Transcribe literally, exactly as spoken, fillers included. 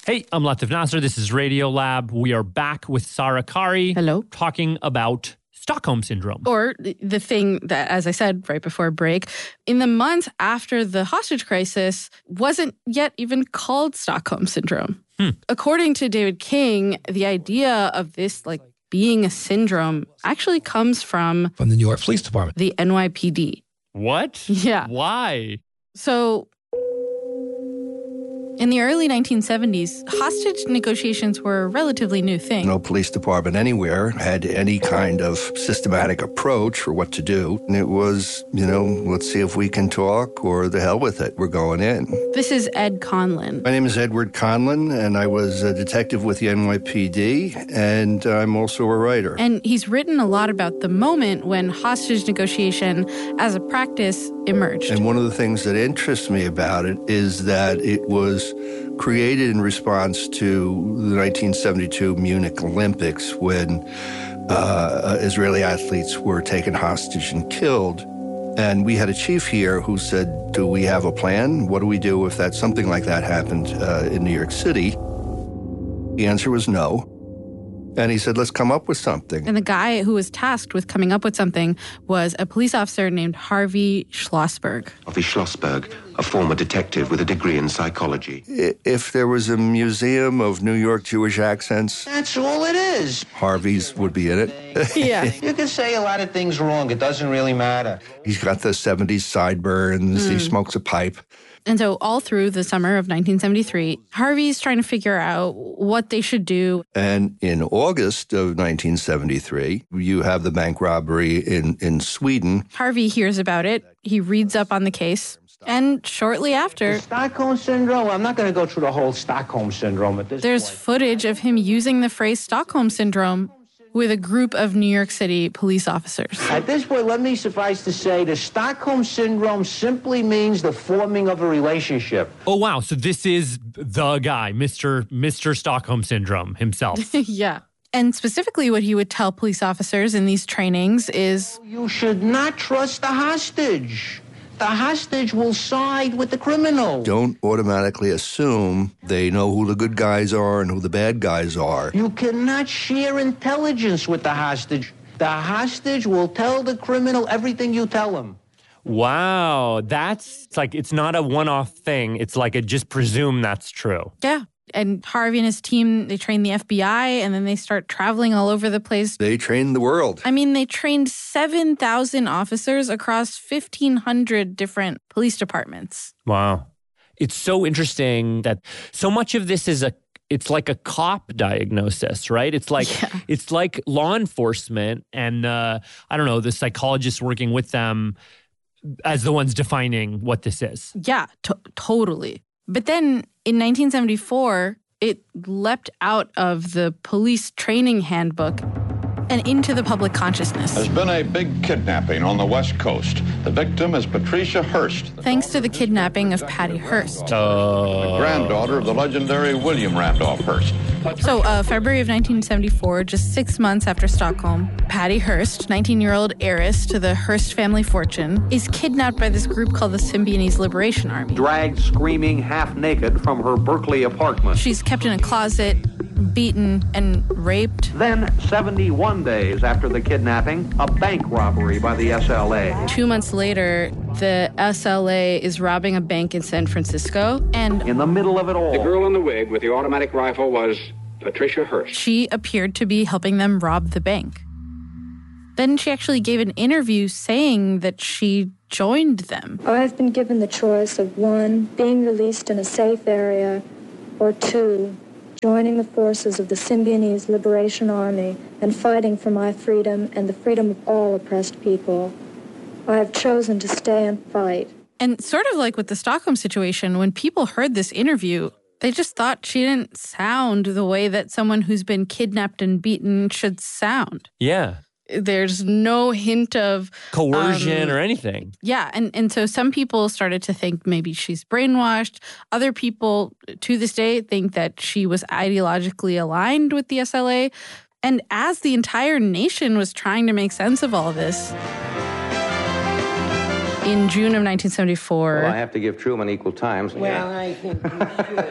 Hey, I'm Latif Nasser. This is Radio Lab. We are back with Sarah Qari. Hello. Talking about Stockholm Syndrome. Or the thing that, as I said right before break, in the months after the hostage crisis, wasn't yet even called Stockholm Syndrome. Hmm. According to David King, the idea of this like being a syndrome actually comes from... From the New York Police Department. The N Y P D. What? Yeah. Why? So... in the early nineteen seventies, hostage negotiations were a relatively new thing. No police department anywhere had any kind of systematic approach for what to do. And it was, you know, let's see if we can talk or the hell with it. We're going in. This is Ed Conlin. My name is Edward Conlin, and I was a detective with the N Y P D, and I'm also a writer. And he's written a lot about the moment when hostage negotiation as a practice emerged. And one of the things that interests me about it is that it was created in response to the nineteen seventy-two Munich Olympics when uh, Israeli athletes were taken hostage and killed. And we had a chief here who said, do we have a plan? What do we do if that something like that happened uh, in New York City? The answer was no. And he said, let's come up with something. And the guy who was tasked with coming up with something was a police officer named Harvey Schlossberg. Harvey Schlossberg, a former detective with a degree in psychology. If there was a museum of New York Jewish accents... that's all it is. Harvey's would be in it. Yeah. You can say a lot of things wrong. It doesn't really matter. He's got the seventies sideburns. Mm. He smokes a pipe. And so all through the summer of nineteen seventy-three, Harvey's trying to figure out what they should do. And in August of nineteen seventy-three, you have the bank robbery in, in Sweden. Harvey hears about it. He reads up on the case. And shortly after... The Stockholm Syndrome? I'm not going to go through the whole Stockholm Syndrome at this There's point. footage of him using the phrase Stockholm Syndrome with a group of New York City police officers. At this point, let me suffice to say the Stockholm Syndrome simply means the forming of a relationship. Oh, wow. So this is the guy, Mister Mister Stockholm Syndrome himself. Yeah. And specifically what he would tell police officers in these trainings is... you should not trust the hostage. The hostage will side with the criminal. Don't automatically assume they know who the good guys are and who the bad guys are. You cannot share intelligence with the hostage. The hostage will tell the criminal everything you tell him. Wow. That's it's like, it's not a one-off thing. It's like a just presume that's true. Yeah. And Harvey and his team, they train the F B I, and then they start traveling all over the place. They train the world. I mean, they trained seven thousand officers across fifteen hundred different police departments. Wow. It's so interesting that so much of this is a, it's like a cop diagnosis, right? It's like, yeah. It's like law enforcement and, uh, I don't know, the psychologists working with them as the ones defining what this is. Yeah, to- totally. But then in nineteen seventy-four, it leapt out of the police training handbook and into the public consciousness. There's been a big kidnapping on the West Coast. The victim is Patricia Hearst. Thanks to the kidnapping of Patty Hearst. Uh... The granddaughter of the legendary William Randolph Hearst. So, uh, February of nineteen seventy-four, just six months after Stockholm, Patty Hearst, nineteen-year-old heiress to the Hearst family fortune, is kidnapped by this group called the Symbionese Liberation Army. Dragged screaming half naked from her Berkeley apartment. She's kept in a closet, beaten, and raped. Then, seventy-one days after the kidnapping, a bank robbery by the S L A. Two months later, the S L A is robbing a bank in San Francisco, and in the middle of it all, the girl in the wig with the automatic rifle was Patricia Hearst. She appeared to be helping them rob the bank. Then she actually gave an interview saying that she joined them. I've been given the choice of one, being released in a safe area, or two, joining the forces of the Symbionese Liberation Army and fighting for my freedom and the freedom of all oppressed people. I have chosen to stay and fight. And sort of like with the Stockholm situation, when people heard this interview, they just thought she didn't sound the way that someone who's been kidnapped and beaten should sound. Yeah. There's no hint of coercion um, or anything. Yeah. And, and so some people started to think maybe she's brainwashed. Other people to this day think that she was ideologically aligned with the S L A. And as the entire nation was trying to make sense of all of this, in June of nineteen seventy-four... Well, I have to give Truman equal times. Well, I think we should.